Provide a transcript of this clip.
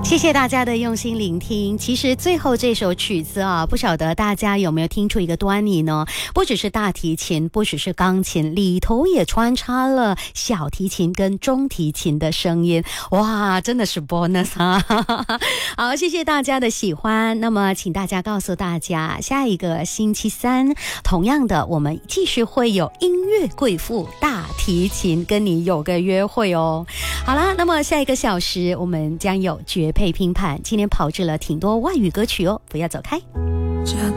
谢谢大家的用心聆听。其实最后这首曲子啊，不晓得大家有没有听出一个端倪呢？不只是大提琴，不只是钢琴，里头也穿插了小提琴跟中提琴的声音。哇，真的是 bonus 啊！好，谢谢大家的喜欢。那么请大家告诉大家，下一个星期三，同样的我们继续会有音乐贵妇大提琴跟你有个约会哦。好啦，那么下一个小时我们将有绝配拼盘，今天炮制了挺多外语歌曲哦，不要走开。